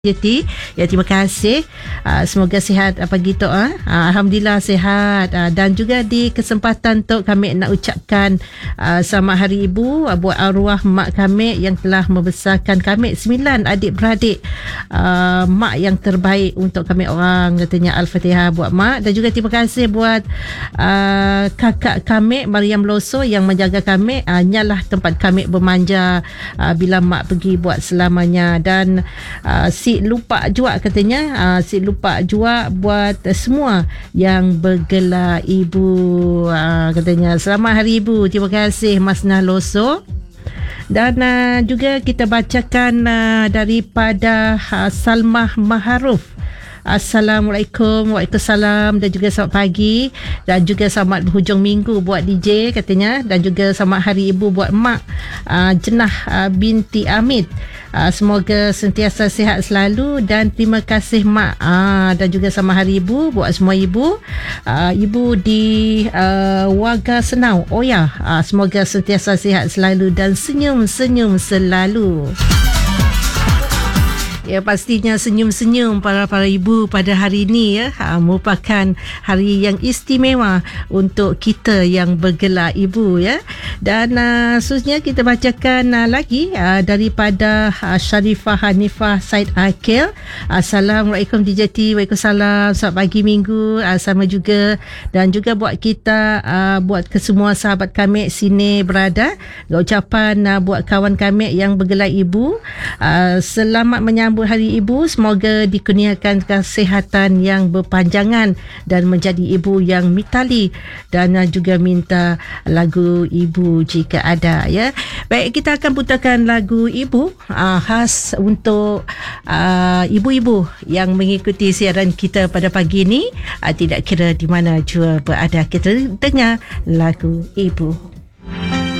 Jeti, ya terima kasih. Semoga sihat pagi tu. Alhamdulillah sihat. Dan juga di kesempatan tu kami nak ucapkan selamat Hari Ibu buat arwah mak kami yang telah membesarkan kami 9 adik-beradik. Mak yang terbaik untuk kami orang, katanya. Al-Fatihah buat mak. Dan juga terima kasih buat kakak kami Mariam Loso yang menjaga kami. Nyalah tempat kami bermanja bila mak pergi buat selamanya. Dan si lupa jua, katanya. Si lupa jua buat semua yang bergelar ibu, katanya. Selamat Hari Ibu. Terima kasih Mas Naloso. Dan juga kita bacakan daripada Salmah Maharuf. Assalamualaikum, waalaikumsalam, dan juga selamat pagi, dan juga selamat berhujung minggu buat DJ, katanya. Dan juga selamat Hari Ibu buat mak Jenah binti Amit. Semoga sentiasa sihat selalu, dan terima kasih mak. Dan juga selamat Hari Ibu buat semua ibu. Ibu di Warga Senau, Oya. Semoga sentiasa sihat selalu dan senyum-senyum selalu. Ya, pastinya senyum-senyum para ibu pada hari ini, ya. Merupakan hari yang istimewa untuk kita yang bergelar ibu, ya. Dan seterusnya kita bacakan lagi daripada Sharifah Hanifah Said Akil. Assalamualaikum DJT. Waalaikumsalam. Selamat pagi minggu. Sama juga. Dan juga buat kita, buat ke semua sahabat kami sini berada, ucapan buat kawan kami yang bergelar ibu, selamat menyambut Hari Ibu. Semoga dikurniakan kesihatan yang berpanjangan dan menjadi ibu yang mitali. Dan juga minta lagu ibu jika ada, ya. Baik, kita akan putarkan lagu ibu khas untuk ibu-ibu yang mengikuti siaran kita pada pagi ini, tidak kira di mana jua berada. Kita dengar lagu ibu.